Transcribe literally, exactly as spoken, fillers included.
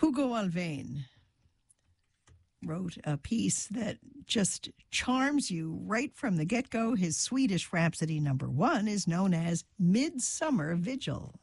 Hugo Alvain wrote a piece that just charms you right from the get-go. His Swedish Rhapsody number one is known as Midsummer Vigil.